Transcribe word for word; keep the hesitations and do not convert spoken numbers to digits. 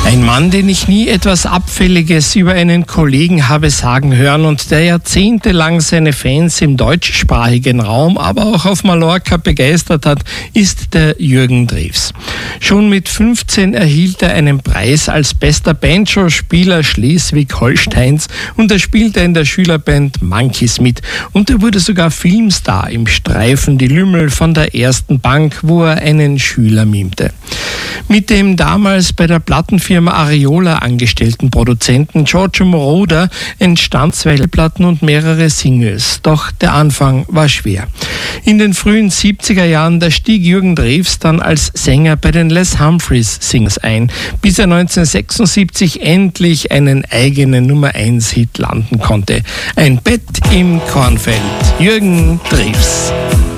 Ein Mann, den ich nie etwas Abfälliges über einen Kollegen habe sagen hören und der jahrzehntelang seine Fans im deutschsprachigen Raum, aber auch auf Mallorca begeistert hat, ist der Jürgen Drews. Schon mit fünfzehn erhielt er einen Preis als bester Banjo-Spieler Schleswig-Holsteins und er spielte in der Schülerband Monkeys mit und er wurde sogar Filmstar im Streifen Die Lümmel von der ersten Bank, wo er einen Schüler mimte. Mit dem damals bei der Plattenfirma Ariola angestellten Produzenten Giorgio Moroder entstanden zwei Platten und mehrere Singles. Doch der Anfang war schwer. In den frühen siebziger Jahren, da stieg Jürgen Drews dann als Sänger bei den Les Humphreys Singers ein, bis er neunzehnhundertsechsundsiebzig endlich einen eigenen Nummer eins Hit landen konnte. Ein Bett im Kornfeld. Jürgen Drews.